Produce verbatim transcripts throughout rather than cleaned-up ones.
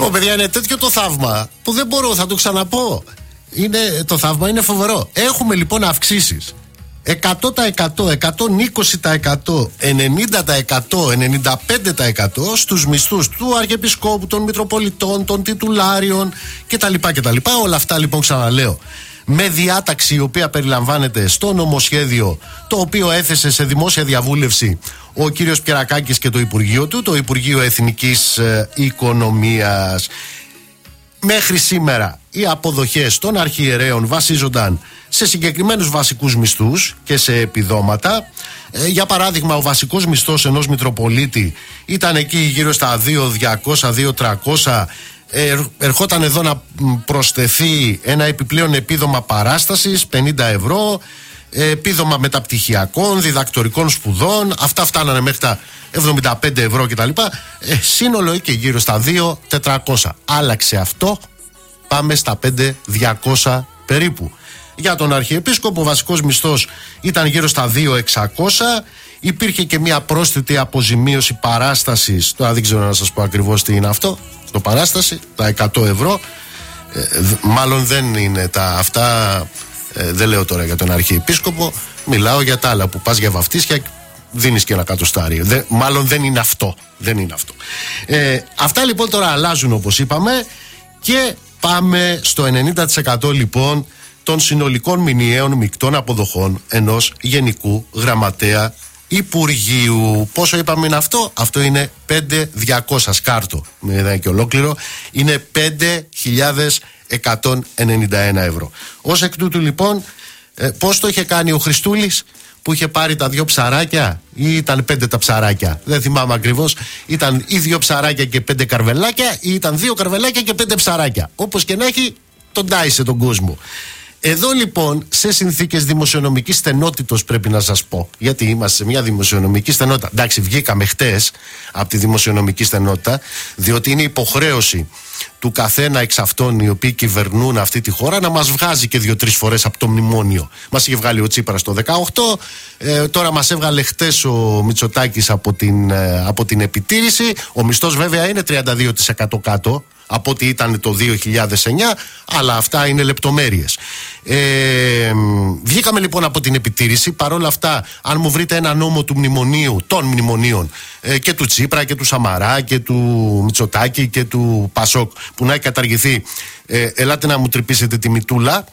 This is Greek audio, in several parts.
Ω, παιδιά, είναι τέτοιο το θαύμα που δεν μπορώ, θα το ξαναπώ. Είναι, το θαύμα είναι φοβερό. Έχουμε λοιπόν αυξήσεις εκατό τοις εκατό, εκατόν είκοσι τοις εκατό, ενενήντα τοις εκατό, ενενήντα πέντε τοις εκατό στους μισθούς του Αρχιεπισκόπου, των Μητροπολιτών, των Τιτουλάριων κτλ. κτλ. Όλα αυτά λοιπόν, ξαναλέω, με διάταξη η οποία περιλαμβάνεται στο νομοσχέδιο, το οποίο έθεσε σε δημόσια διαβούλευση ο κύριος Πιερακάκης και το Υπουργείο του, το Υπουργείο Εθνικής ε, Οικονομίας. Μέχρι σήμερα οι αποδοχές των αρχιερέων βασίζονταν σε συγκεκριμένους βασικούς μισθούς και σε επιδόματα. Ε, για παράδειγμα, ο βασικός μισθός ενός Μητροπολίτη ήταν εκεί γύρω στα δύο χιλιάδες διακόσια, δύο χιλιάδες τριακόσια. Ε, ερχόταν εδώ να προσθεθεί ένα επιπλέον επίδομα παράστασης πενήντα ευρώ, ε, επίδομα μεταπτυχιακών, διδακτορικών σπουδών. Αυτά φτάνανε μέχρι τα εβδομήντα πέντε ευρώ κτλ. Ε, σύνολο και γύρω στα δύο χιλιάδες τετρακόσια. Άλλαξε αυτό, πάμε στα πέντε χιλιάδες διακόσια περίπου. Για τον Αρχιεπίσκοπο ο βασικός μισθός ήταν γύρω στα δύο χιλιάδες εξακόσια. Υπήρχε και μια πρόσθετη αποζημίωση παράστασης. Τώρα δεν ξέρω να σας πω ακριβώς τι είναι αυτό. Το παράσταση, τα εκατό ευρώ. ε, Μάλλον δεν είναι τα αυτά. ε, Δεν λέω τώρα για τον Αρχιεπίσκοπο, μιλάω για τα άλλα που πας για βαφτίσια, δίνεις και ένα κατοστάριο. Δε, μάλλον δεν είναι αυτό. Δεν είναι αυτό. ε, Αυτά λοιπόν τώρα αλλάζουν, όπως είπαμε, και πάμε στο ενενήντα τοις εκατό λοιπόν των συνολικών μηνιαίων μεικτών αποδοχών ενός Γενικού Γραμματέα Υπουργείου. Πόσο είπαμε είναι αυτό? Αυτό είναι πέντε χιλιάδες διακόσια, σκάρτο, με και ολόκληρο, είναι πέντε χιλιάδες εκατόν ενενήντα ένα ευρώ. Ως εκ τούτου λοιπόν, ε, πώς το είχε κάνει ο Χριστούλης που είχε πάρει τα δυο ψαράκια, ή ήταν πέντε τα ψαράκια, δεν θυμάμαι ακριβώς, ήταν ή δύο ψαράκια και πέντε καρβελάκια, ή ήταν δύο καρβελάκια και πέντε ψαράκια. Όπως και να έχει, τον τάισε τον κόσμο. Εδώ λοιπόν, σε συνθήκες δημοσιονομικής στενότητος, πρέπει να σας πω, γιατί είμαστε σε μια δημοσιονομική στενότητα. Εντάξει, βγήκαμε χτες από τη δημοσιονομική στενότητα, διότι είναι υποχρέωση του καθένα εξ αυτών οι οποίοι κυβερνούν αυτή τη χώρα να μας βγάζει και δύο-τρεις φορές από το μνημόνιο. Μας είχε βγάλει ο Τσίπρας το δεκαοκτώ, ε, τώρα μας έβγαλε χτες ο Μητσοτάκης από την, ε, από την επιτήρηση. Ο μισθός βέβαια είναι τριάντα δύο τοις εκατό κάτω από ό,τι ήταν το δύο χιλιάδες εννιά, αλλά αυτά είναι λεπτομέρειες. Ε, βγήκαμε λοιπόν από την επιτήρηση. Παρόλα αυτά, αν μου βρείτε ένα νόμο του μνημονίου, των μνημονίων, ε, και του Τσίπρα και του Σαμαρά και του Μητσοτάκη και του Πασόκ, που να έχει καταργηθεί, ε, ελάτε να μου τρυπήσετε τη μητούλα.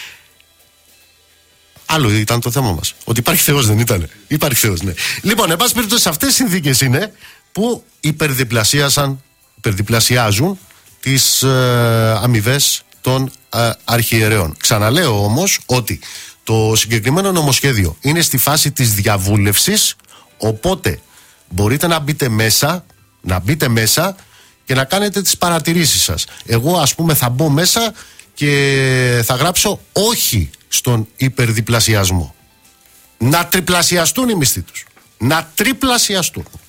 Άλλο ήταν το θέμα μας. Ότι υπάρχει Θεός, δεν ήτανε? Υπάρχει Θεός, ναι. Λοιπόν, εν πάση περιπτώσει, αυτές οι συνθήκες είναι που υπερδιπλασίασαν, υπερδιπλασιάζουν τις ε, αμοιβές των ε, αρχιερέων. Ξαναλέω όμως ότι το συγκεκριμένο νομοσχέδιο είναι στη φάση της διαβούλευσης, οπότε μπορείτε να μπείτε μέσα, να μπείτε μέσα και να κάνετε τις παρατηρήσεις σας. Εγώ ας πούμε θα μπω μέσα και θα γράψω όχι στον υπερδιπλασιασμό. Να τριπλασιαστούν οι μισθοί τους. Να τριπλασιαστούν.